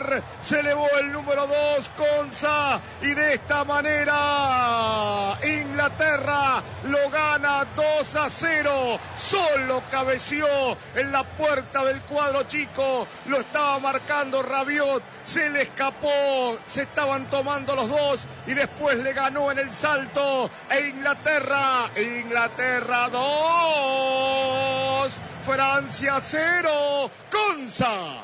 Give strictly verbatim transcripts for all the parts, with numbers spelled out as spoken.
córner. Se elevó el número dos, Konsa. Y de esta manera Inglaterra lo gana dos a cero. Solo cabeció en la puerta del cuadro chico. Lo estaba marcando Rabiot. Se le escapó. Se estaban tomando los dos. Y después le ganó en el salto. E Inglaterra. Inglaterra dos. Francia cero. Konsa.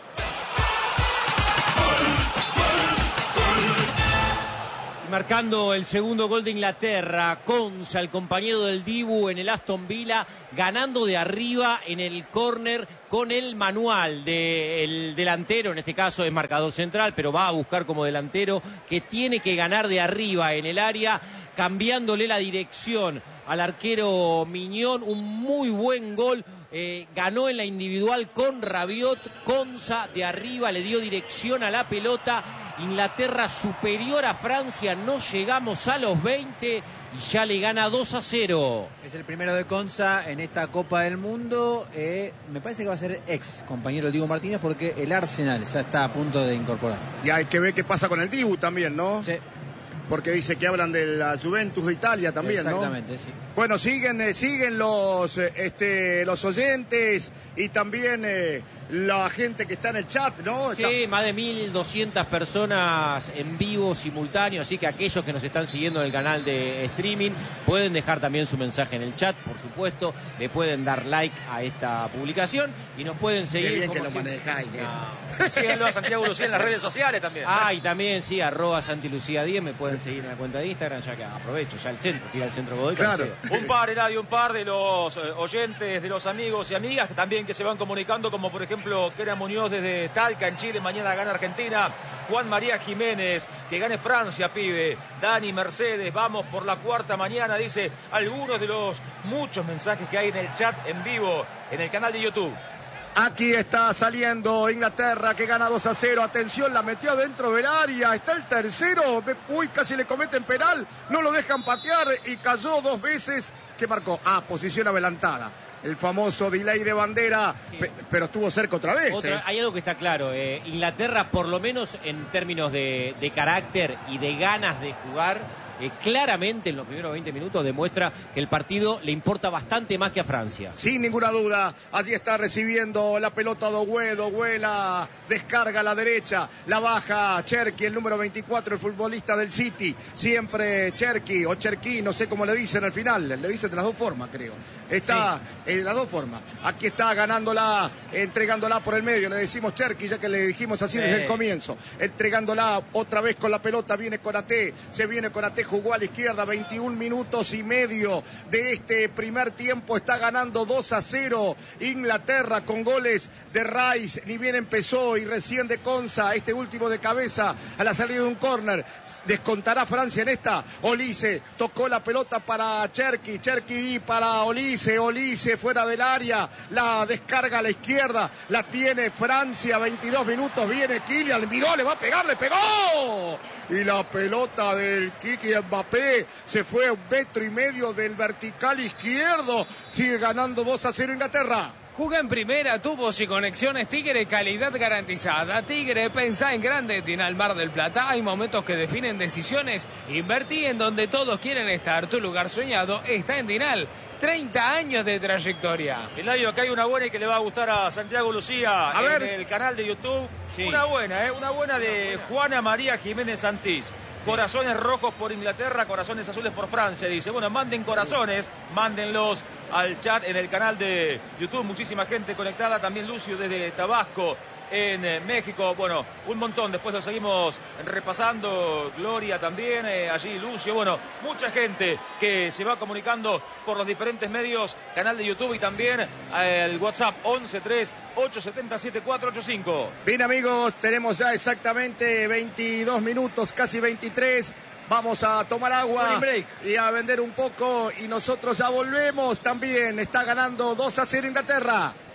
Marcando el segundo gol de Inglaterra, Konsa, el compañero del Dibu en el Aston Villa, ganando de arriba en el córner con el manual del delantero, en este caso es marcador central, pero va a buscar como delantero, que tiene que ganar de arriba en el área, cambiándole la dirección al arquero Miñón. Un muy buen gol. Eh, ganó en la individual con Rabiot. Konsa de arriba le dio dirección a la pelota. Inglaterra superior a Francia, no llegamos a los veinte y ya le gana dos a cero. Es el primero de Konsa en esta Copa del Mundo. Eh, me parece que va a ser ex compañero del Dibu Martínez, porque el Arsenal ya está a punto de incorporar. Y hay que ver qué pasa con el Dibu también, ¿no? Sí. Porque dice que hablan de la Juventus de Italia también, ¿no? Exactamente, sí. Bueno, siguen, eh, siguen los, eh, este, los oyentes y también eh, la gente que está en el chat, ¿no? Sí, está... más de mil doscientas personas en vivo, simultáneo, así que aquellos que nos están siguiendo en el canal de streaming pueden dejar también su mensaje en el chat, por supuesto, le pueden dar like a esta publicación y nos pueden seguir. Qué bien como que lo si... manejáis, ¿eh? No. Síguenlo a Santiago Lucía en las redes sociales también. Ah, y también, sí, arroba Santi Lucía diez, me pueden seguir en la cuenta de Instagram, ya que aprovecho, ya el centro, tira el centro Godoy. Claro. Un par, Eladio, un par de los eh, oyentes, de los amigos y amigas que también que se van comunicando, como por ejemplo Kera Muñoz desde Talca, en Chile. Mañana gana Argentina. Juan María Jiménez, que gane Francia, pide. Dani Mercedes, vamos por la cuarta mañana, dice. Algunos de los muchos mensajes que hay en el chat en vivo, en el canal de YouTube. Aquí está saliendo Inglaterra, que gana dos a cero. Atención, la metió dentro del área. Está el tercero. Uy, casi le cometen penal. No lo dejan patear y cayó dos veces. ¿Qué marcó? Ah, posición adelantada. El famoso delay de bandera, sí. pe pero estuvo cerca otra vez. Otra, ¿eh? Hay algo que está claro. Eh, Inglaterra, por lo menos en términos de, de carácter y de ganas de jugar, eh, claramente en los primeros veinte minutos demuestra que el partido le importa bastante más que a Francia. Sin ninguna duda, allí está recibiendo la pelota Doué, Doué la descarga a la derecha, la baja Cherki, el número veinticuatro, el futbolista del City, siempre Cherki o Cherki, no sé cómo le dicen al final, le dicen de las dos formas, creo. Está sí. en las dos formas. Aquí está ganándola, entregándola por el medio, le decimos Cherki, ya que le dijimos así sí. desde el comienzo. Entregándola otra vez con la pelota, viene Konaté, se viene Konaté, jugó a la izquierda, veintiún minutos y medio de este primer tiempo, está ganando dos a cero Inglaterra con goles de Rice, ni bien empezó, y recién de Konsa, este último de cabeza a la salida de un córner. Descontará Francia en esta. Olise tocó la pelota para Cherki, Cherki para Olise, Olise fuera del área, la descarga a la izquierda, la tiene Francia, veintidós minutos, viene Kylian, miró, le va a pegar, le pegó, y la pelota del Kiki Mbappé se fue a un metro y medio del vertical izquierdo. Sigue ganando dos a cero Inglaterra. Juega en primera, tubos y conexiones Tigre, calidad garantizada. Tigre, pensá en grande, tiene al Mar del Plata. Hay momentos que definen decisiones. Invertí en donde todos quieren estar. Tu lugar soñado está en Dinal. treinta años de trayectoria. Eladio, acá hay una buena y que le va a gustar a Santiago Lucía a en ver. el canal de YouTube. Sí. Una buena, ¿eh? Una buena de Juana María Jiménez Santís. Sí. Corazones rojos por Inglaterra, corazones azules por Francia, dice. Bueno, manden corazones, mándenlos al chat en el canal de YouTube. Muchísima gente conectada, también Lucio desde Tabasco, en eh, México. Bueno, un montón, después lo seguimos repasando. Gloria también, eh, allí Lucio. Bueno, mucha gente que se va comunicando por los diferentes medios, canal de YouTube y también eh, el WhatsApp once tres ocho siete siete cuatro ocho cinco. Bien, amigos, tenemos ya exactamente veintidós minutos, casi veintitrés. Vamos a tomar agua y a vender un poco y nosotros ya volvemos también. Está ganando dos a cero Inglaterra.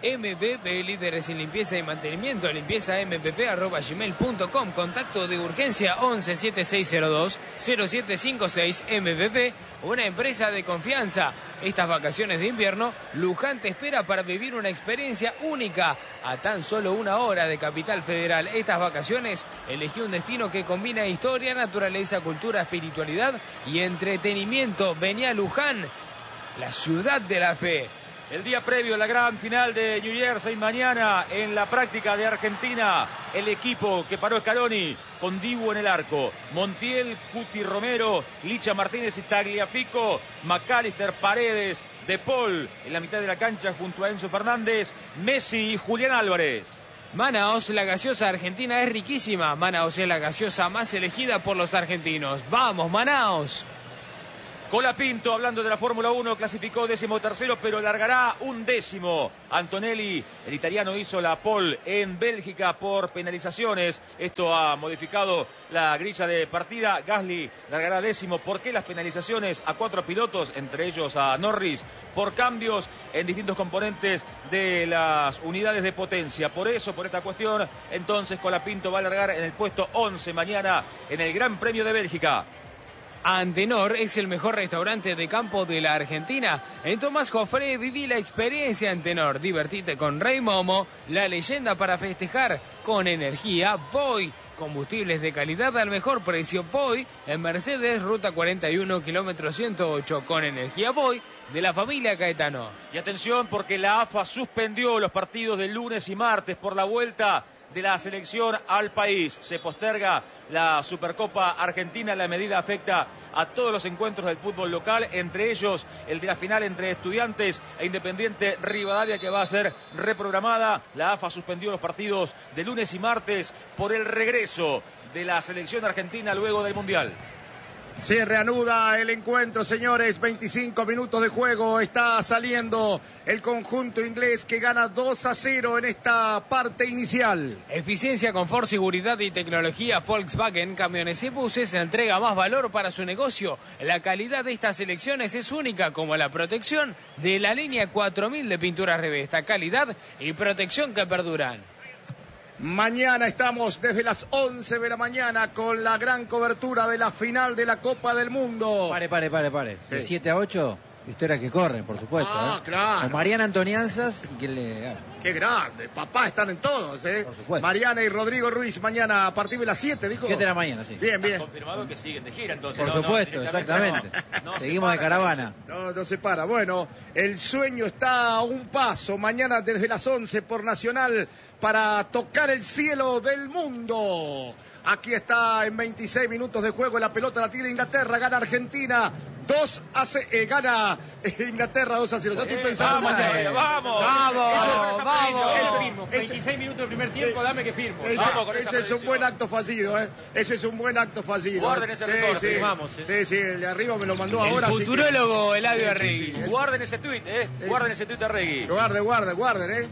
M V P, líderes en limpieza y mantenimiento, limpieza m v p arroba gmail punto com, contacto de urgencia once setenta y seis cero dos cero siete cinco seis. M V P, una empresa de confianza. Estas vacaciones de invierno, Luján te espera para vivir una experiencia única a tan solo una hora de Capital Federal. Estas vacaciones, elegí un destino que combina historia, naturaleza, cultura, espiritualidad y entretenimiento. Vení a Luján, la ciudad de la fe. El día previo a la gran final de New Jersey, mañana en la práctica de Argentina, el equipo que paró Scaloni con Dibu en el arco, Montiel, Cuti Romero, Licha Martínez y Tagliafico, McAllister, Paredes, De Paul en la mitad de la cancha junto a Enzo Fernández, Messi y Julián Álvarez. Manaos, la gaseosa argentina es riquísima. Manaos es la gaseosa más elegida por los argentinos. ¡Vamos, Manaos! Colapinto, hablando de la Fórmula uno, clasificó décimo tercero, pero largará un décimo. Antonelli, el italiano, hizo la pole en Bélgica por penalizaciones. Esto ha modificado la grilla de partida. Gasly largará décimo. ¿Por qué las penalizaciones a cuatro pilotos, entre ellos a Norris, por cambios en distintos componentes de las unidades de potencia? Por eso, por esta cuestión, entonces Colapinto va a largar en el puesto once mañana en el Gran Premio de Bélgica. Antenor es el mejor restaurante de campo de la Argentina. En Tomás Jofré viví la experiencia Antenor. Divertite con Rey Momo, la leyenda para festejar con energía. Voy, combustibles de calidad al mejor precio. Voy, en Mercedes, ruta cuarenta y uno, kilómetro ciento ocho. Con energía Voy, de la familia Caetano. Y atención, porque la A F A suspendió los partidos de lunes y martes por la vuelta de la selección al país. Se posterga la Supercopa Argentina. La medida afecta a todos los encuentros del fútbol local, entre ellos el de la final entre Estudiantes e Independiente Rivadavia, que va a ser reprogramada. La A F A suspendió los partidos de lunes y martes por el regreso de la selección argentina luego del Mundial. Se reanuda el encuentro, señores, veinticinco minutos de juego, está saliendo el conjunto inglés que gana dos a cero en esta parte inicial. Eficiencia, confort, seguridad y tecnología. Volkswagen Camiones y Buses entrega más valor para su negocio. La calidad de estas selecciones es única, como la protección de la línea cuatro mil de pinturas Revesta. Calidad y protección que perduran. Mañana estamos desde las once de la mañana con la gran cobertura de la final de la Copa del Mundo. Pare, pare, pare, pare. De Sí. siete a ocho, historias que corren, por supuesto. Ah, ¿eh? claro. Con Mariana Antonianzas y que le... Qué grande, papá, están en todos, ¿eh? Por supuesto. Mariana y Rodrigo Ruiz mañana a partir de las siete, dijo. siete de la mañana, sí. Bien, bien. Confirmado que siguen de gira, entonces. Por No, no, supuesto, directamente exactamente. no, no Seguimos se de para. caravana. No, no se para. Bueno, el sueño está a un paso. Mañana desde las once por Nacional para tocar el cielo del mundo. Aquí está en veintiséis minutos de juego. La pelota la tiene Inglaterra. Gana Argentina. dos a cero. Eh, gana Inglaterra dos a cero. Ya estoy pensando Vamos, mañana. vamos. Vamos, Ese- vamos. ese- Firmo. veintiséis minutos del primer tiempo, dame que firmo. Ese, Vamos con esa ese es un predicción. buen acto fallido, ¿eh? Ese es un buen acto fallido. Guarden ese recorte, sí, firmamos, sí, ¿eh? sí, sí, el de arriba me lo mandó El ahora. así que- futurólogo Eladio Sí, sí, Arregui. sí, es- Guarden ese tuit, ¿eh? Guarden ese tuit de Arregui. Guarden, guarden, guarden, ¿eh?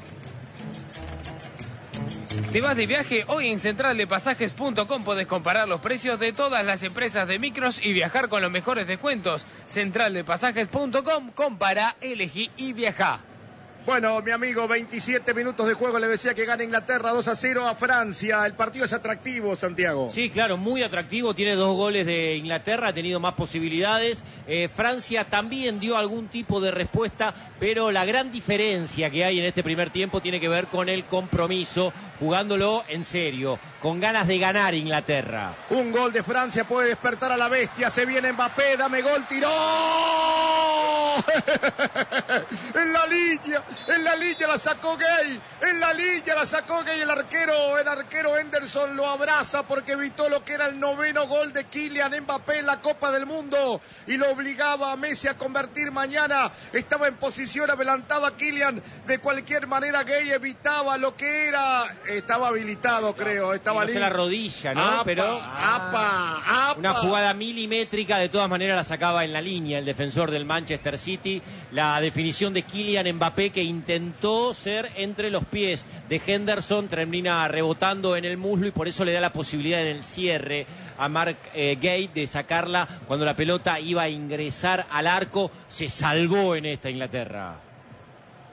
¿Te vas de viaje? Hoy en central de pasajes punto com podés comparar los precios de todas las empresas de micros y viajar con los mejores descuentos. central de pasajes punto com, compara, elegí y viaja. Bueno, mi amigo, veintisiete minutos de juego. Le decía que gana Inglaterra dos a cero a Francia. El partido es atractivo, Santiago. Sí, claro, muy atractivo. Tiene dos goles de Inglaterra, ha tenido más posibilidades. Eh, Francia también dio algún tipo de respuesta, pero la gran diferencia que hay en este primer tiempo tiene que ver con el compromiso, jugándolo en serio, con ganas de ganar Inglaterra. Un gol de Francia puede despertar a la bestia. Se viene Mbappé, dame gol, tiró. En la línea, en la línea la sacó Gay, en la línea la sacó Gay, el arquero, el arquero Henderson lo abraza porque evitó lo que era el noveno gol de Kylian Mbappé en la Copa del Mundo y lo obligaba a Messi a convertir mañana. Estaba en posición adelantada Kylian, de cualquier manera Gay evitaba lo que era, estaba habilitado creo, estaba No sé limpio. la rodilla, ¿no? Apa, Pero apa, apa. una jugada milimétrica, de todas maneras la sacaba en la línea el defensor del Manchester City. La definición de Kylian Mbappé, que intentó ser entre los pies de Henderson, termina rebotando en el muslo y por eso le da la posibilidad en el cierre a Mark eh, Gate de sacarla cuando la pelota iba a ingresar al arco. Se salvó en esta Inglaterra.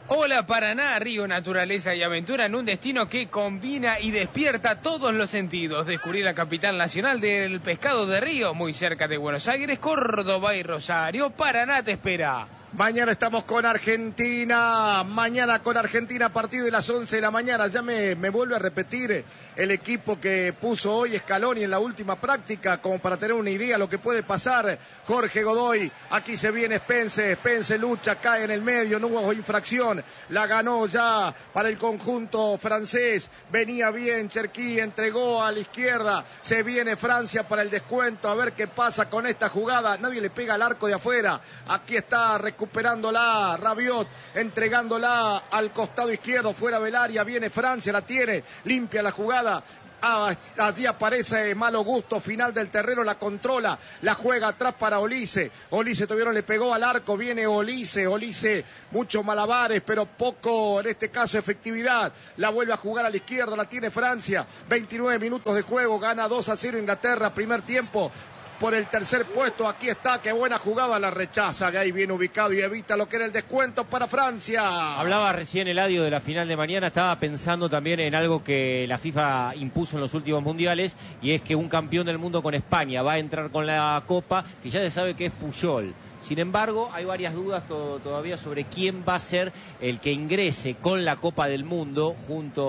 Hola Paraná, río, naturaleza y aventura en un destino que combina y despierta todos los sentidos. Descubrir la capital nacional del pescado de río, muy cerca de Buenos Aires, Córdoba y Rosario. Paraná te espera. Mañana estamos con Argentina, mañana con Argentina a partir de las once de la mañana. Ya me, me vuelve a repetir el equipo que puso hoy Scaloni en la última práctica, como para tener una idea de lo que puede pasar. Jorge Godoy, aquí se viene Spence, Spence lucha, cae en el medio, no hubo infracción, la ganó ya para el conjunto francés. Venía bien Cherki, entregó a la izquierda, se viene Francia para el descuento, a ver qué pasa con esta jugada. Nadie le pega al arco de afuera, aquí está recuperándola Rabiot, entregándola al costado izquierdo, fuera del área, viene Francia, la tiene, limpia la jugada. Ah, allí aparece Malo Gusto, final del terreno, la controla, la juega atrás para Olise. Olise todavía no le pegó al arco, viene Olise, Olise, muchos malabares, pero poco, en este caso, efectividad. La vuelve a jugar a la izquierda, la tiene Francia. veintinueve minutos de juego, gana dos a cero Inglaterra, primer tiempo. Por el tercer puesto, aquí está, qué buena jugada, la rechaza, Gay bien ubicado y evita lo que era el descuento para Francia. Hablaba recién Eladio de la final de mañana, estaba pensando también en algo que la FIFA impuso en los últimos mundiales, y es que un campeón del mundo con España va a entrar con la Copa, y ya se sabe que es Puyol. Sin embargo, hay varias dudas to- todavía sobre quién va a ser el que ingrese con la Copa del Mundo junto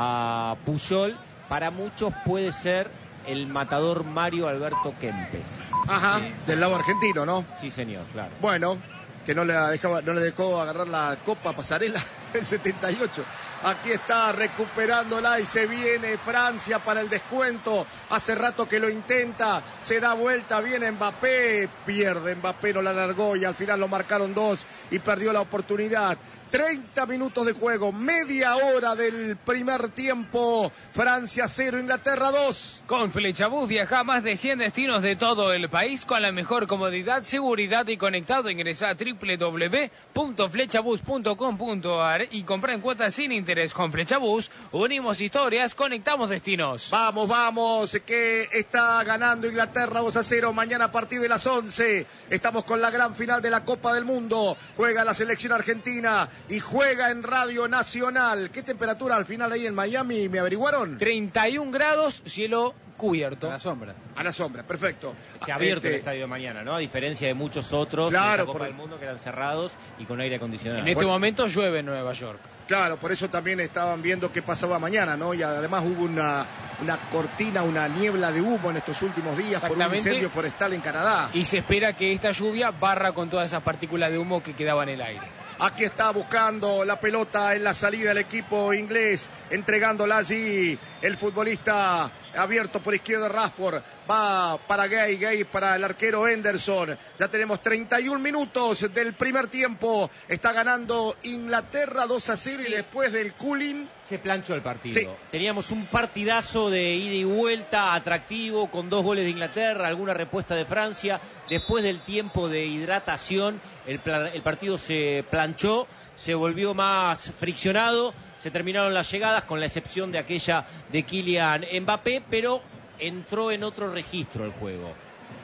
a Puyol. Para muchos puede ser el matador Mario Alberto Kempes. Ajá, Sí. del lado argentino, ¿no? Sí, señor, claro. Bueno, que no le dejaba, no le dejó agarrar la Copa Pasarela en setenta y ocho. Aquí está recuperándola y se viene Francia para el descuento. Hace rato que lo intenta, se da vuelta, viene Mbappé, pierde Mbappé, no la largó y al final lo marcaron dos y perdió la oportunidad. treinta minutos de juego, media hora del primer tiempo. Francia cero, Inglaterra dos. Con Flechabús viaja a más de cien destinos de todo el país con la mejor comodidad, seguridad y conectado. Ingresa a doble u doble u doble u punto flechabús punto com punto a r y compra en cuotas sin interés. Con Flechabús unimos historias, conectamos destinos. Vamos, vamos, que está ganando Inglaterra dos a cero. Mañana a partir de las once estamos con la gran final de la Copa del Mundo. Juega la selección argentina y juega en Radio Nacional. ¿Qué temperatura al final ahí en Miami me averiguaron? treinta y un grados, cielo cubierto. A la sombra. A la sombra, perfecto. Se ha abierto Este, el estadio de mañana, ¿no? A diferencia de muchos otros Claro, de la Copa por- del Mundo que eran cerrados y con aire acondicionado. En este Bueno. momento llueve en Nueva York. Claro, por eso también estaban viendo qué pasaba mañana, ¿no? Y además hubo una, una cortina, una niebla de humo en estos últimos días por un Exactamente. incendio forestal en Canadá. Y se espera que esta lluvia barra con todas esas partículas de humo que quedaban en el aire. Aquí está buscando la pelota en la salida del equipo inglés, entregándola allí el futbolista abierto por izquierda Rashford, va para Gay, Gay para el arquero Henderson. Ya tenemos treinta y un minutos del primer tiempo, está ganando Inglaterra dos a cero y después del cooling Se planchó el partido. Sí. Teníamos un partidazo de ida y vuelta, atractivo, con dos goles de Inglaterra, alguna respuesta de Francia. Después del tiempo de hidratación, el, pla- el partido se planchó, se volvió más friccionado, se terminaron las llegadas, con la excepción de aquella de Kylian Mbappé, pero entró en otro registro el juego.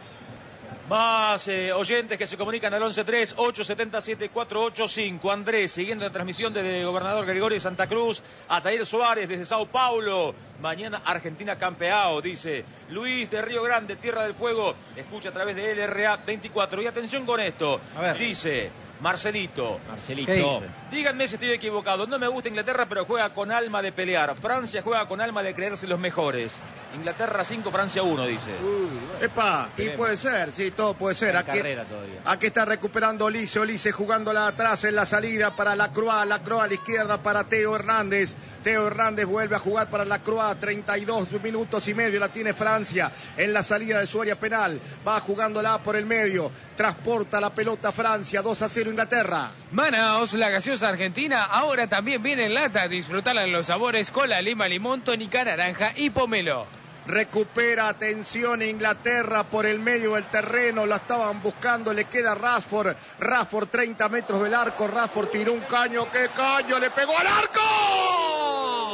Más eh, oyentes que se comunican al once tres ocho siete siete cuatro ocho cinco. Andrés, siguiendo la transmisión desde Gobernador Gregorio de Santa Cruz. Atair Suárez desde Sao Paulo. Mañana Argentina campeao, dice Luis de Río Grande, Tierra del Fuego. Escucha a través de L R A veinticuatro. Y atención con esto. A ver. Dice Marcelito. Marcelito. ¿Qué dice? Díganme si estoy equivocado. No me gusta Inglaterra, pero juega con alma de pelear. Francia juega con alma de creerse los mejores. Inglaterra cinco, Francia uno, dice. Epa, y puede ser, sí, todo puede ser. Está en Aquí, carrera todavía. aquí está recuperando Olise, Olise jugándola atrás en la salida para Lacroix, Lacroix a la izquierda para Teo Hernández. Teo Hernández vuelve a jugar para Lacroix, treinta y dos minutos y medio la tiene Francia en la salida de su área penal. Va jugándola por el medio, transporta la pelota Francia, dos a cero Inglaterra. Manaos, la gaseosa argentina, ahora también viene en lata. Disfrutala en los sabores cola, lima, limón, tónica, naranja y pomelo. Recupera, atención, Inglaterra por el medio del terreno, la estaban buscando, le queda Rashford, Rashford treinta metros del arco, Rashford tiró un caño, ¡qué caño! ¡Le pegó al arco!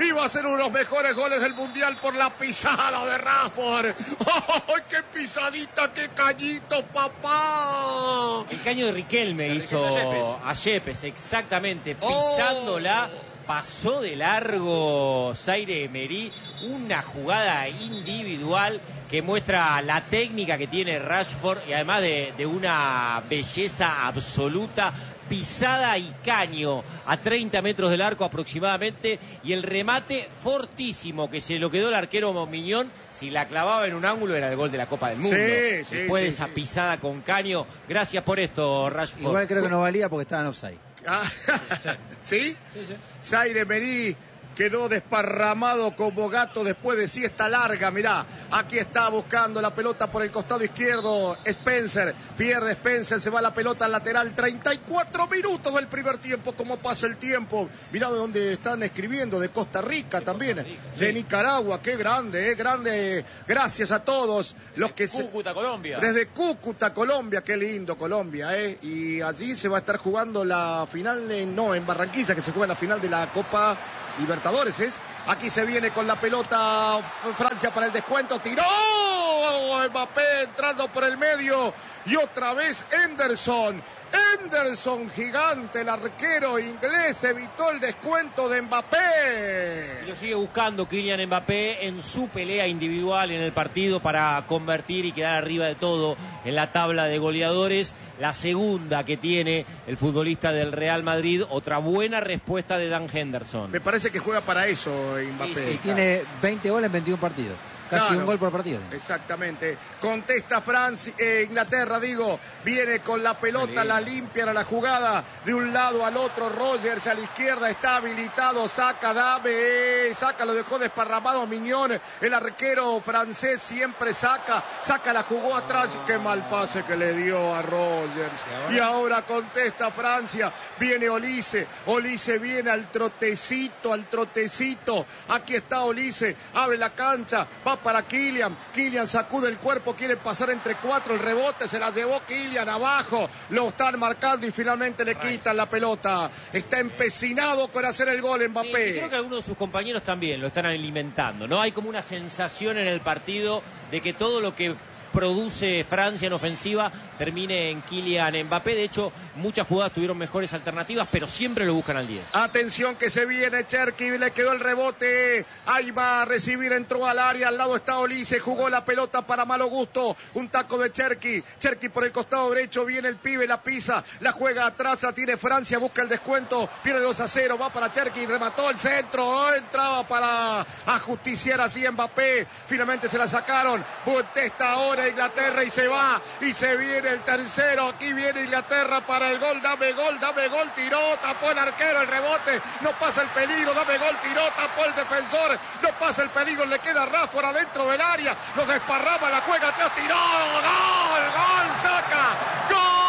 y va a ser uno de los mejores goles del Mundial por la pisada de Rashford. ¡Oh, qué pisadita, qué cañito, papá! El caño de Riquelme de hizo Riquelme a Yepes, exactamente, pisándola. Oh. Pasó de largo Zaire Emery, una jugada individual que muestra la técnica que tiene Rashford y además de, de una belleza absoluta, pisada y caño a treinta metros del arco aproximadamente, y el remate fortísimo que se lo quedó el arquero Mignon. Si la clavaba en un ángulo era el gol de la Copa del Mundo. Sí, sí, Después sí, de esa sí. pisada con caño, gracias por esto, Rashford. Igual creo que no valía porque estaban offside. Ah, ¿Sí? Sí, sí. Zaire Emery quedó desparramado como gato después de siesta larga. Mirá, aquí está buscando la pelota por el costado izquierdo Spencer. Pierde Spencer, se va la pelota al lateral. treinta y cuatro minutos del primer tiempo. ¿Cómo pasa el tiempo? Mirá de dónde están escribiendo, de Costa Rica de también. Costa Rica, de sí. Nicaragua, qué grande, eh, grande. Gracias a todos los que se... Cúcuta, Colombia. Desde Cúcuta, Colombia, qué lindo Colombia, ¿eh? Y allí se va a estar jugando la final, en, no, en Barranquilla, que se juega la final de la Copa Libertadores, ¿es? Aquí se viene con la pelota Francia para el descuento, tiró Mbappé entrando por el medio y otra vez Henderson. Henderson gigante, el arquero inglés evitó el descuento de Mbappé. Y lo sigue buscando Kylian Mbappé en su pelea individual en el partido para convertir y quedar arriba de todo en la tabla de goleadores. La segunda que tiene el futbolista del Real Madrid, otra buena respuesta de Dan Henderson. Me parece que juega para eso Mbappé. Sí, sí, Tiene veinte goles en veintiún partidos. Casi Claro, un gol por partido. Exactamente. Contesta Francia, eh, Inglaterra, digo. Viene con la pelota, la limpia a la jugada. De un lado al otro, Rogers a la izquierda. Está habilitado. Saca, dame. Saca, lo dejó desparramado Mignon. El arquero francés siempre saca. Saca, la jugó atrás. Qué mal pase que le dio a Rogers. Y ahora contesta Francia. Viene Olise. Olise viene al trotecito, al trotecito. Aquí está Olise. Abre la cancha. Va para Kylian, Kylian sacude el cuerpo, quiere pasar entre cuatro, el rebote se la llevó Kylian abajo, lo están marcando y finalmente le quitan la pelota. Está empecinado con hacer el gol Mbappé. Sí, creo que algunos de sus compañeros también lo están alimentando, ¿no? Hay como una sensación en el partido de que todo lo que produce Francia en ofensiva termine en Kylian Mbappé. De hecho, muchas jugadas tuvieron mejores alternativas, pero siempre lo buscan al diez. Atención que se viene Cherki, le quedó el rebote, ahí va a recibir, entró al área, al lado está Olise, jugó la pelota para malo gusto, un taco de Cherki, Cherki por el costado derecho, viene el pibe, la pisa, la juega atrás, la tiene Francia, busca el descuento, pierde dos a cero, va para Cherki, remató el centro, oh, entraba para ajusticiar así Mbappé, finalmente se la sacaron, testa ahora Inglaterra y se va, y se viene el tercero, aquí viene Inglaterra para el gol, dame gol, dame gol, tiró, tapó el arquero, el rebote, no pasa el peligro, dame gol, tiró, tapó el defensor, no pasa el peligro, le queda Rashford adentro del área, lo desparrama, la juega atrás, tiró, gol, gol, saca, gol.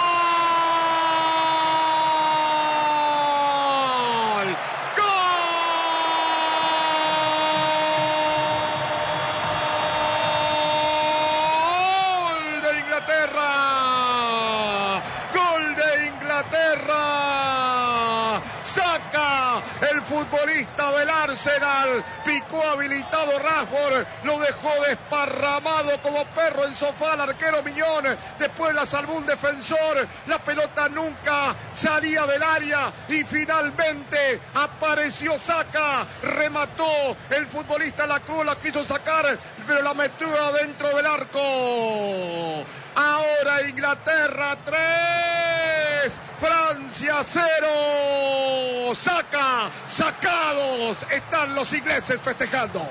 El futbolista del Arsenal picó habilitado Rashford, lo dejó desparramado como perro en sofá al arquero Mignon, después la salvó un defensor, la pelota nunca salía del área y finalmente apareció Saka, remató el futbolista Lacroix, la quiso sacar pero la metió adentro del arco. Ahora Inglaterra tres, Francia cero. Saca, sacados, están los ingleses festejando.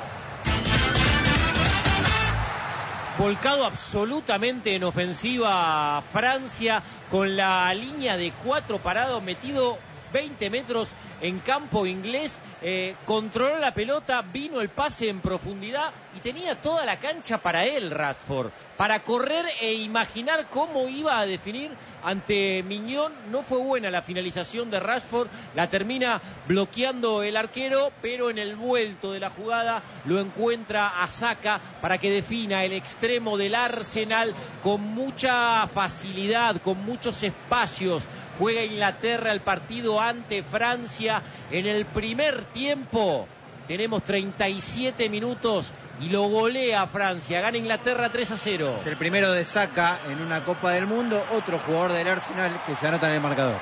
Volcado absolutamente en ofensiva Francia, con la línea de cuatro parado, metido veinte metros en campo inglés, eh, controló la pelota, vino el pase en profundidad y tenía toda la cancha para él, Rashford, para correr e imaginar cómo iba a definir ante Mignon. No fue buena la finalización de Rashford, la termina bloqueando el arquero, pero en el vuelto de la jugada lo encuentra a Saka para que defina el extremo del Arsenal con mucha facilidad, con muchos espacios. Juega Inglaterra el partido ante Francia en el primer tiempo. Tenemos treinta y siete minutos y lo golea Francia. Gana Inglaterra tres a cero. Es el primero de Saka en una Copa del Mundo. Otro jugador del Arsenal que se anota en el marcador.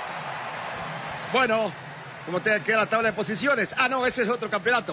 Bueno, ¿cómo te queda la tabla de posiciones? Ah, no, ese es otro campeonato.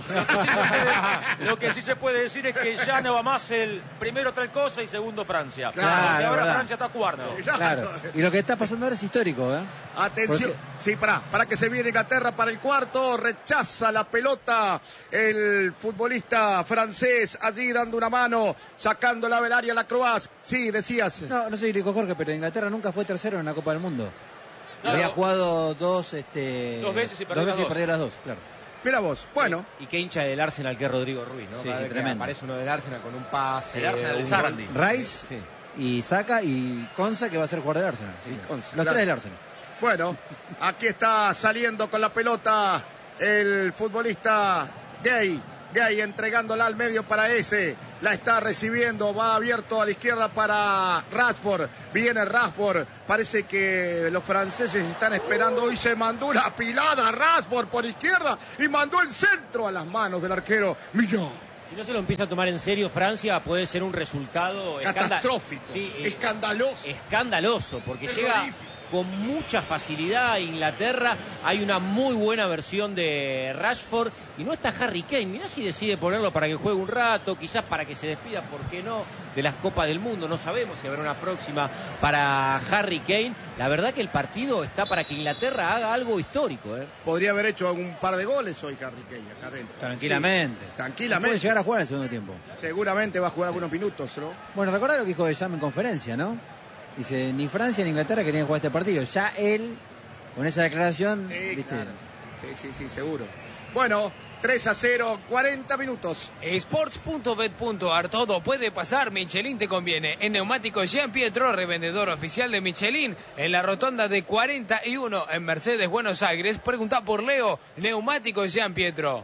Lo que sí se puede decir es que ya no va más el primero tal cosa y segundo Francia. Claro, porque ahora verdad. Francia está cuarto. Claro. Y lo que está pasando ahora es histórico, ¿eh? Atención, sí, para, para que se viene Inglaterra para el cuarto, rechaza la pelota el futbolista francés, allí dando una mano, sacándola del área la Croaz. Sí, decías. No, no sé si dijo Jorge, pero Inglaterra nunca fue tercero en una Copa del Mundo. No, Había no. jugado dos, este, Dos veces y perdió dos veces las y perdió las dos, claro. Mira vos, bueno. Y qué hincha del Arsenal que es Rodrigo Ruiz, ¿no? Sí, Cada sí, vez que tremendo. aparece uno del Arsenal con un pase. El Arsenal, el un Sarandi. gol. Rice Sí. y Saka y Konsa, que va a ser jugador del Arsenal. Sí, Y claro. Konsa, Los claro. tres del Arsenal. Bueno, aquí está saliendo con la pelota el futbolista Gay. Gay entregándola al medio para ese. La está recibiendo, va abierto a la izquierda para Rashford. Viene Rashford. Parece que los franceses están esperando. Hoy se mandó una pilada a Rashford por izquierda y mandó el centro a las manos del arquero Millón. Si no se lo empieza a tomar en serio Francia, puede ser un resultado escanda- Catastrófico, Sí, eh, escandaloso. escandaloso, porque llega Terrorífico. con mucha facilidad a Inglaterra. Hay una muy buena versión de Rashford y no está Harry Kane. Mirá si decide ponerlo para que juegue un rato, quizás para que se despida, ¿por qué no?, de las Copas del Mundo. No sabemos si habrá una próxima para Harry Kane. La verdad que el partido está para que Inglaterra haga algo histórico, ¿eh? Podría haber hecho un par de goles hoy Harry Kane acá adentro. Tranquilamente. Sí, tranquilamente. Puede llegar a jugar en el segundo tiempo. Seguramente va a jugar algunos minutos, ¿no? Bueno, recordá lo que dijo Deschamps en conferencia, ¿no? Dice, ni Francia ni Inglaterra querían jugar este partido. Ya él, con esa declaración, Sí, ¿viste? claro. Sí, sí, sí, seguro. Bueno, tres a cero, cuarenta minutos. Sports punto bet punto ar, todo puede pasar, Michelin te conviene. En Neumáticos Jean Pietro, revendedor oficial de Michelin, en la rotonda de cuarenta y uno en Mercedes, Buenos Aires. Pregunta por Leo, Neumáticos Jean Pietro.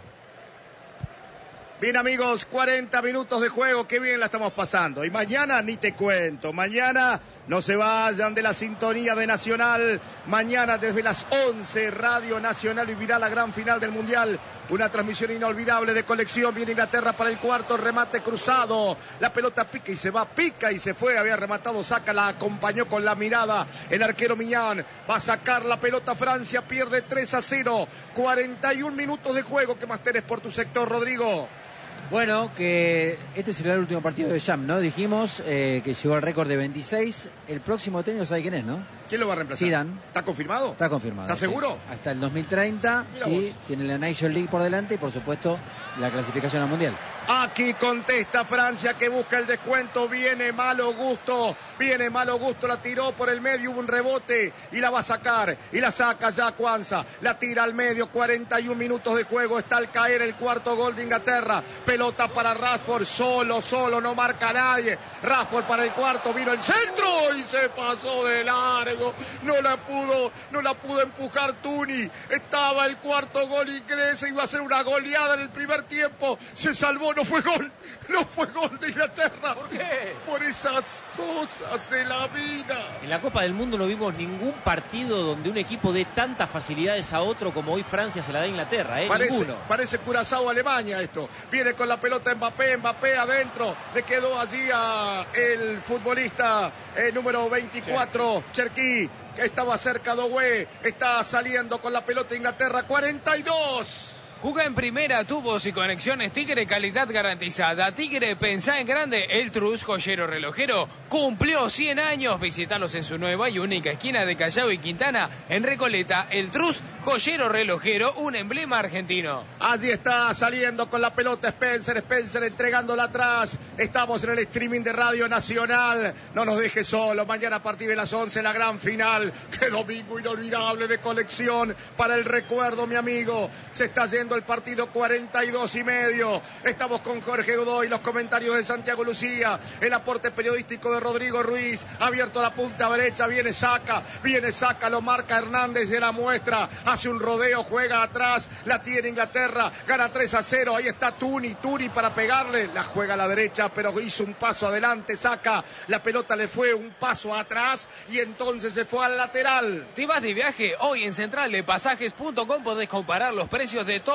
Bien, amigos, cuarenta minutos de juego, qué bien la estamos pasando. Y mañana ni te cuento, mañana no se vayan de la sintonía de Nacional. Mañana desde las once, Radio Nacional vivirá la gran final del Mundial. Una transmisión inolvidable de colección. Viene Inglaterra para el cuarto, remate cruzado. La pelota pica y se va, pica y se fue. Había rematado, Saka, la acompañó con la mirada. El arquero Millán va a sacar la pelota. Francia pierde tres a cero. cuarenta y un minutos de juego. ¿Qué más tenés por tu sector, Rodrigo? Bueno, que este será el último partido de Deschamps, ¿no? Dijimos eh, que llegó al récord de veintiséis. El próximo técnico, ¿sabe quién es, no? ¿Quién lo va a reemplazar? Zidane. ¿Está confirmado? Está confirmado. ¿Estás sí. seguro? Hasta el dos mil treinta, Mira sí. vos. Tiene la Nation League por delante y, por supuesto, la clasificación al Mundial. Aquí contesta Francia que busca el descuento. Viene Malo Gusto. Viene Malo Gusto. La tiró por el medio. Hubo un rebote y la va a sacar. Y la saca ya Kwanza. La tira al medio. cuarenta y un minutos de juego. Está al caer el cuarto gol de Inglaterra. Pelota para Rashford. Solo, solo. No marca nadie. Rashford para el cuarto. Vino el centro y se pasó de largo. No la pudo, no la pudo empujar Tuni. Estaba el cuarto gol inglés. Iba a ser una goleada en el primer tiempo. Se salvó. No fue gol, no fue gol de Inglaterra. ¿Por qué? Por esas cosas de la vida. En la Copa del Mundo no vimos ningún partido donde un equipo dé tantas facilidades a otro como hoy Francia se la da a Inglaterra, ¿eh? Parece, Ninguno. parece Curazao Alemania esto. Viene con la pelota Mbappé, Mbappé adentro. Le quedó allí a el futbolista eh, número veinticuatro, Cherki, que estaba cerca de Doué. Está saliendo con la pelota Inglaterra, cuarenta y dos. Juega en primera, tubos y conexiones Tigre, calidad garantizada. Tigre, pensá en grande. El Trus, joyero relojero, cumplió cien años. Visítalos en su nueva y única esquina de Callao y Quintana, en Recoleta. El Trus, joyero relojero, un emblema argentino. Allí está saliendo con la pelota Spencer, Spencer entregándola atrás. Estamos en el streaming de Radio Nacional. No nos dejes solo. Mañana a partir de las once la gran final. Qué domingo inolvidable de colección para el recuerdo, mi amigo. Se está yendo el partido cuarenta y dos y medio. Estamos con Jorge Godoy, los comentarios de Santiago Lucía, el aporte periodístico de Rodrigo Ruiz. Abierto a la punta derecha, viene Saka, viene Saka, lo marca Hernández de la muestra. Hace un rodeo, juega atrás, la tiene Inglaterra, gana tres a cero. Ahí está Tuni, Tuni para pegarle, la juega a la derecha, pero hizo un paso adelante. Saka, la pelota le fue un paso atrás y entonces se fue al lateral. ¿Te vas de viaje? Hoy en central de pasajes punto com podés comparar los precios de todo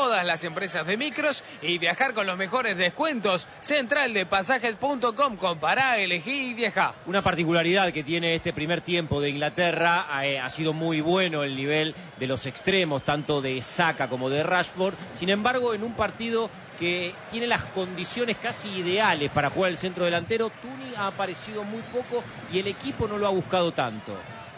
todas las empresas de micros y viajar con los mejores descuentos. Central de pasajes punto com, compará, elegí y viajá. Una particularidad que tiene este primer tiempo de Inglaterra, eh, ha sido muy bueno el nivel de los extremos, tanto de Saka como de Rashford. Sin embargo, en un partido que tiene las condiciones casi ideales para jugar el centro delantero, Tuni ha aparecido muy poco y el equipo no lo ha buscado tanto.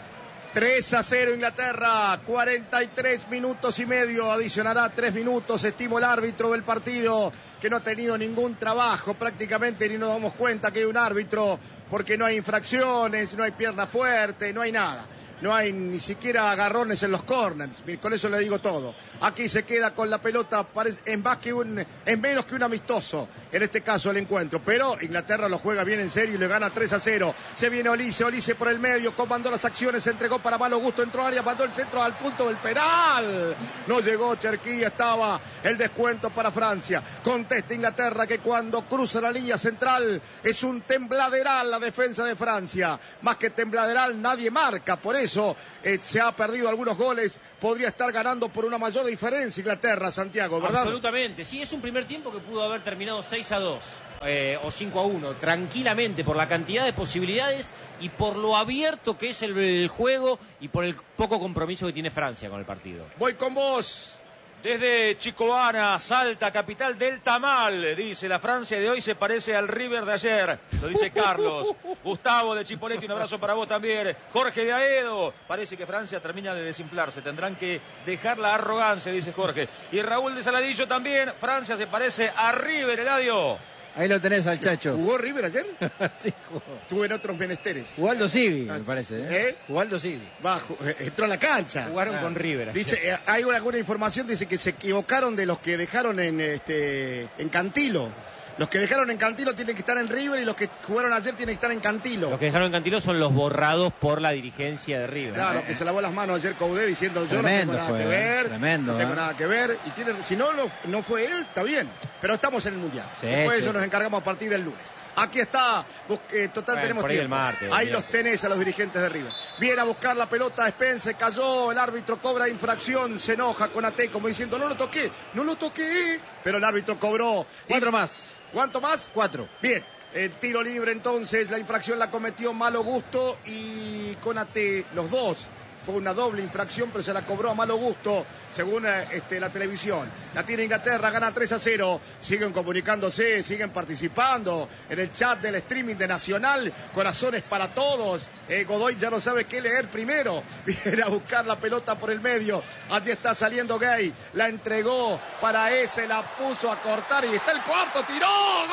tres a cero Inglaterra, cuarenta y tres minutos y medio, adicionará tres minutos, estimó el árbitro del partido, que no ha tenido ningún trabajo prácticamente, ni nos damos cuenta que hay un árbitro, porque no hay infracciones, no hay pierna fuerte, no hay nada. No hay ni siquiera agarrones en los corners, con eso le digo todo. Aquí se queda con la pelota en, más que un, en menos que un amistoso, en este caso el encuentro. Pero Inglaterra lo juega bien en serio y le gana tres a cero. Se viene Olise, Olise por el medio, comandó las acciones, se entregó para Malo Gusto, entró a área, mandó el centro al punto del penal. No llegó Cherki, estaba el descuento para Francia. Contesta Inglaterra que cuando cruza la línea central es un tembladeral la defensa de Francia. Más que tembladeral nadie marca, por eso Eh, se ha perdido algunos goles, podría estar ganando por una mayor diferencia Inglaterra, Santiago, ¿verdad? Absolutamente, sí, es un primer tiempo que pudo haber terminado seis a dos eh, o cinco a uno, tranquilamente, por la cantidad de posibilidades y por lo abierto que es el, el juego y por el poco compromiso que tiene Francia con el partido. Voy con vos. Desde Chicoana, Salta, capital del tamal, dice, la Francia de hoy se parece al River de ayer, lo dice Carlos. Gustavo de Chipoleti, un abrazo para vos también. Jorge de Aedo, parece que Francia termina de desinflarse, tendrán que dejar la arrogancia, dice Jorge. Y Raúl de Saladillo también, Francia se parece a River, Eladio. Ahí lo tenés al Chacho. ¿Jugó River ayer? Sí, jugó. Tuve en otros menesteres. Ubaldo Civi, me parece. ¿Eh? ¿Eh? Ubaldo Civi. Va, entró a la cancha. Jugaron Ah. con River. Dice, eh, hay una, alguna información, dice que se equivocaron de los que dejaron en, este, en Cantilo. Los que dejaron en Cantilo tienen que estar en River y los que jugaron ayer tienen que estar en Cantilo. Los que dejaron en Cantilo son los borrados por la dirigencia de River. Claro, que se lavó las manos ayer Coudet diciendo yo Tremendo no tengo nada fue, que ver, tremendo, no tengo ¿eh? nada que ver. Y tiene, si no, no, no fue él, está bien. Pero estamos en el Mundial. Sí, Después de sí, eso sí. nos encargamos a partir del lunes. Aquí está, eh, total Bueno, tenemos por ahí tiempo. el martes, ahí el los miércoles. tenés a los dirigentes de River. Viene a buscar la pelota, Spence, cayó, el árbitro cobra infracción, se enoja con A T como diciendo no lo toqué, no lo toqué. Pero el árbitro cobró. Cuatro Y- más. ¿Cuánto más? Cuatro. Bien, el tiro libre entonces, la infracción la cometió Malo Gusto y Conate, los dos. Fue una doble infracción, pero se la cobró a Malo Gusto, según eh, este, la televisión. La tiene Inglaterra, gana tres a cero. Siguen comunicándose, siguen participando en el chat del streaming de Nacional. Corazones para todos. Eh, Godoy ya no sabe qué leer primero. Viene a buscar la pelota por el medio. Allí está saliendo Gay. La entregó para ese, la puso a cortar y está el cuarto. ¡Tiró!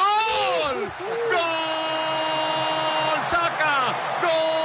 ¡Gol! ¡Gol! ¡Saca! ¡Gol!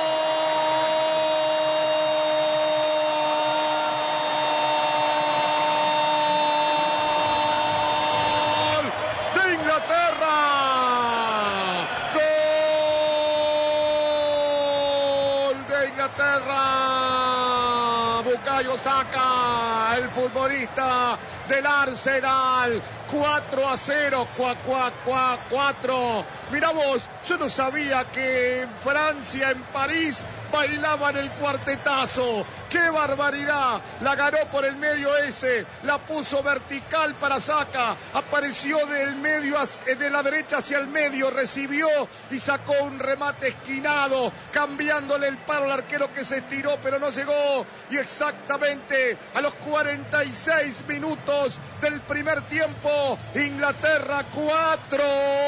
Bukayo Saka, el futbolista del Arsenal. cuatro a cero, cuatro. Mirá vos, yo no sabía que en Francia, en París, bailaban el cuartetazo. ¡Qué barbaridad! La ganó por el medio ese, la puso vertical para Saka, apareció del medio, de la derecha hacia el medio, recibió y sacó un remate esquinado, cambiándole el paro al arquero que se estiró, pero no llegó. Y exactamente a los cuarenta y seis minutos del primer tiempo, Inglaterra cuatro,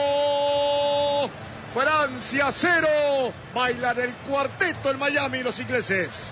Francia cero. Bailan el cuarteto en Miami los ingleses.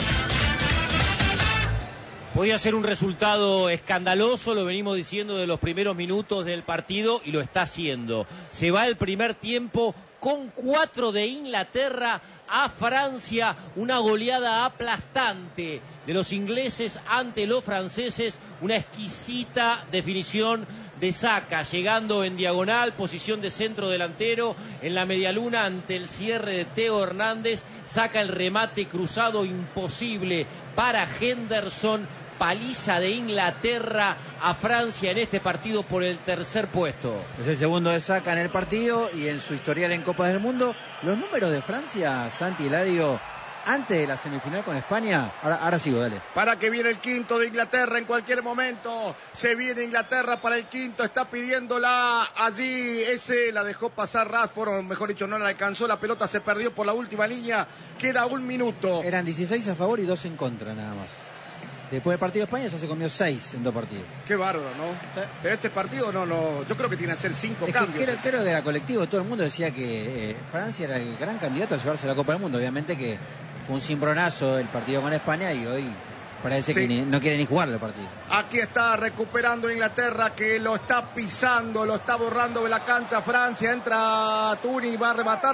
Podía ser un resultado escandaloso, lo venimos diciendo de los primeros minutos del partido y lo está haciendo. Se va el primer tiempo con cuatro de Inglaterra a Francia, una goleada aplastante de los ingleses ante los franceses, una exquisita definición de Saka, llegando en diagonal, posición de centro delantero, en la medialuna ante el cierre de Teo Hernández, saca el remate cruzado imposible para Henderson. Paliza de Inglaterra a Francia en este partido por el tercer puesto. Es el segundo de Saka en el partido y en su historial en Copas del Mundo. Los números de Francia, Santi Eladio, antes de la semifinal con España. Ahora, ahora sigo, dale. Para que viene el quinto de Inglaterra en cualquier momento. Se viene Inglaterra para el quinto. Está pidiéndola allí. Ese la dejó pasar Rashford, o mejor dicho, no la alcanzó. La pelota se perdió por la última línea. Queda un minuto. Eran dieciséis a favor y dos en contra nada más. Después del partido de España ya se comió seis en dos partidos. Qué bárbaro, ¿no? ¿Sí? Pero este partido no, no, yo creo que tiene que ser cinco es cambios. Que creo, creo que era colectivo, todo el mundo decía que eh, Francia era el gran candidato a llevarse la Copa del Mundo. Obviamente que fue un cimbronazo el partido con España y hoy parece sí. que ni, no quiere ni jugar el partido. Aquí está recuperando Inglaterra, que lo está pisando, lo está borrando de la cancha Francia. Entra Tuni, va a rematar,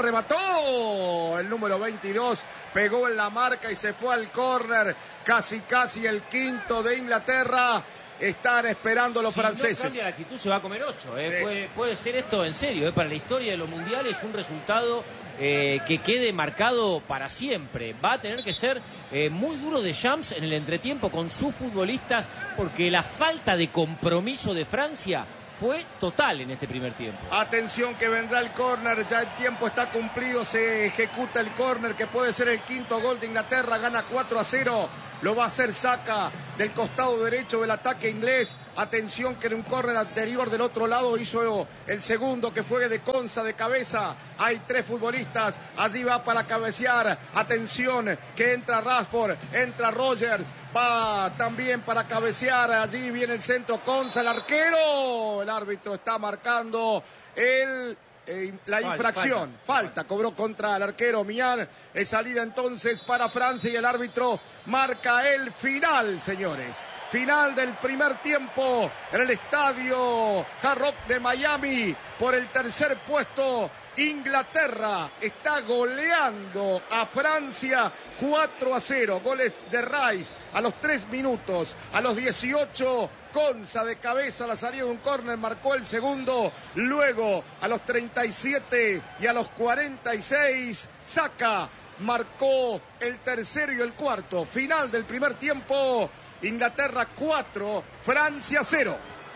remató el número veintidós. Pegó en la marca y se fue al córner. Casi, casi el quinto de Inglaterra. Están esperando los si franceses. Si no cambia la actitud, se va a comer ocho. ¿eh? Sí. Puede, puede ser esto en serio. ¿eh? Para la historia de los mundiales, un resultado eh, que quede marcado para siempre. Va a tener que ser eh, muy duro de Champs en el entretiempo con sus futbolistas, porque la falta de compromiso de Francia fue total en este primer tiempo. Atención que vendrá el córner, ya el tiempo está cumplido, se ejecuta el córner que puede ser el quinto gol de Inglaterra, gana cuatro a cero, lo va a hacer Saka del costado derecho del ataque inglés. Atención que en un córner anterior del otro lado hizo el segundo, que fue de Konsa de cabeza. Hay tres futbolistas, allí va para cabecear. Atención que entra Rashford, entra Rogers, va también para cabecear. Allí viene el centro, Konsa, el arquero. El árbitro está marcando el... Eh, la Fal, infracción, falta. falta, cobró contra el arquero Millán, es salida entonces para Francia y el árbitro marca el final, señores. Final del primer tiempo en el estadio Hard Rock de Miami por el tercer puesto. Inglaterra está goleando a Francia cuatro a cero. Goles de Rice a los tres minutos, a los dieciocho. Konsa de cabeza, la salida de un córner, marcó el segundo. Luego, a los treinta y siete y a los cuarenta y seis, Saka marcó el tercero y el cuarto. Final del primer tiempo. Inglaterra cuatro, Francia cero.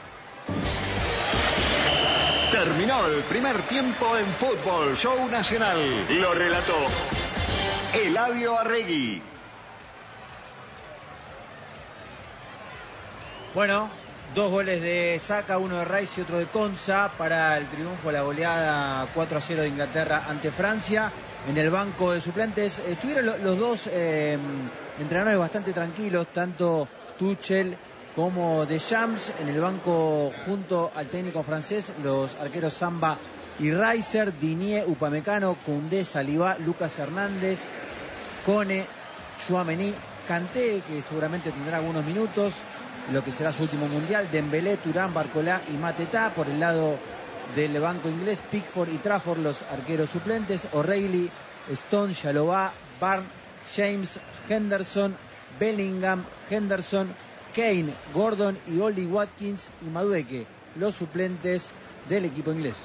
Terminó el primer tiempo en Fútbol Show Nacional. Lo relató Eladio Arregui. Bueno, dos goles de Saka, uno de Rice y otro de Konsa para el triunfo, la goleada cuatro a cero de Inglaterra ante Francia. En el banco de suplentes estuvieron los dos eh, entrenadores bastante tranquilos, tanto Tuchel como Deschamps. En el banco junto al técnico francés, los arqueros Samba y Reiser, Digne, Upamecano, Koundé, Saliba, Lucas Hernández, Kone, Tchouaméni, Kanté, que seguramente tendrá algunos minutos, lo que será su último mundial, Dembélé, Thuram, Barcola y Mateta. Por el lado del banco inglés, Pickford y Trafford, los arqueros suplentes, O'Reilly, Stone, Chalobah, Barnes, James, Henderson, Bellingham, Henderson, Kane, Gordon y Oli Watkins y Madueke, los suplentes del equipo inglés.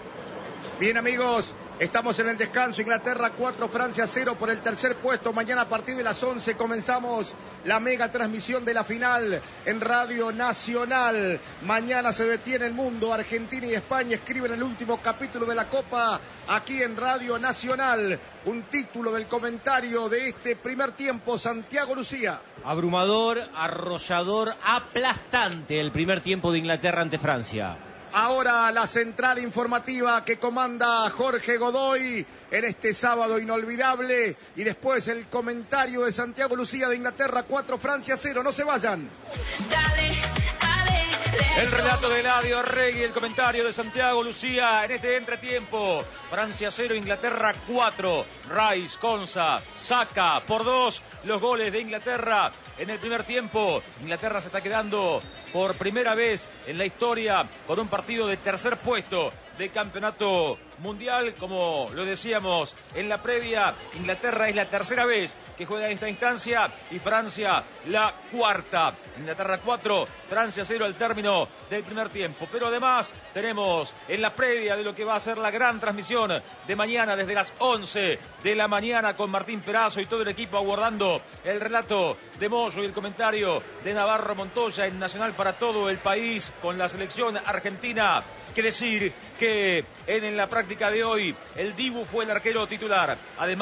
Bien, amigos, estamos en el descanso. Inglaterra cuatro, Francia cero por el tercer puesto. Mañana a partir de las once comenzamos la mega transmisión de la final en Radio Nacional. Mañana se detiene el mundo. Argentina y España escriben el último capítulo de la Copa aquí en Radio Nacional. Un título del comentario de este primer tiempo, Santiago Lucía. Abrumador, arrollador, aplastante el primer tiempo de Inglaterra ante Francia. Ahora la central informativa que comanda Jorge Godoy en este sábado inolvidable. Y después el comentario de Santiago Lucía de Inglaterra cuatro, Francia cero. No se vayan. Dale, dale, el relato de Eladio Arregui, el comentario de Santiago Lucía en este entretiempo. Francia cero, Inglaterra cuatro. Rice, Konsa, Saka por dos. Los goles de Inglaterra en el primer tiempo. Inglaterra se está quedando por primera vez en la historia con un partido de tercer puesto de campeonato mundial. Como lo decíamos en la previa, Inglaterra es la tercera vez que juega en esta instancia y Francia la cuarta. Inglaterra cuatro, Francia cero al término del primer tiempo. Pero además tenemos en la previa de lo que va a ser la gran transmisión de mañana desde las once de la mañana con Martín Perazo y todo el equipo aguardando el relato de Moyo y el comentario de Navarro Montoya en Nacional para todo el país con la selección argentina. Que decir que en, en la práctica de hoy el Dibu fue el arquero titular. Además,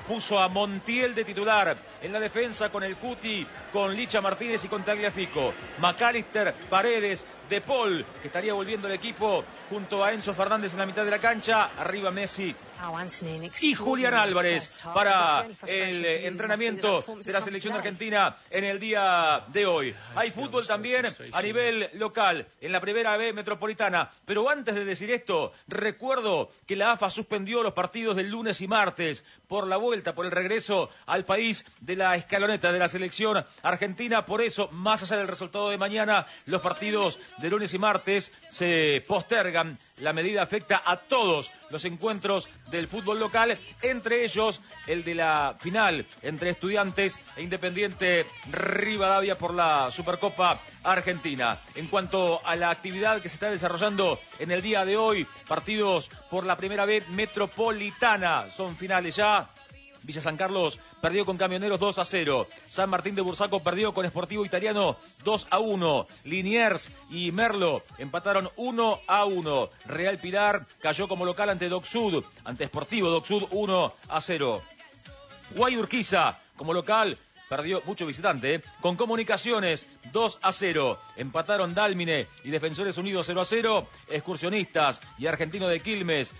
puso a Montiel de titular. En la defensa con el Cuti, con Licha Martínez y con Tagliafico. McAllister, Paredes, De Paul, que estaría volviendo el equipo junto a Enzo Fernández en la mitad de la cancha. Arriba Messi y Julián Álvarez para el entrenamiento de la selección argentina en el día de hoy. Hay fútbol también a nivel local en la Primera B Metropolitana. Pero antes de decir esto, recuerdo que la A F A suspendió los partidos del lunes y martes por la vuelta, por el regreso al país de la escaloneta de la selección argentina. Por eso, más allá del resultado de mañana, los partidos de lunes y martes se postergan. La medida afecta a todos los encuentros del fútbol local, entre ellos el de la final entre Estudiantes e Independiente Rivadavia por la Supercopa Argentina. En cuanto a la actividad que se está desarrollando en el día de hoy, partidos por la Primera B Metropolitana, son finales ya. Villa San Carlos perdió con Camioneros dos a cero. San Martín de Bursaco perdió con Sportivo Italiano dos a uno. Liniers y Merlo empataron uno a uno. Real Pilar cayó como local ante Docsud, ante Sportivo Docsud uno a cero. Guayurquiza como local perdió, mucho visitante, ¿eh? Con Comunicaciones dos a cero. Empataron Dálmine y Defensores Unidos cero a cero. Excursionistas y Argentino de Quilmes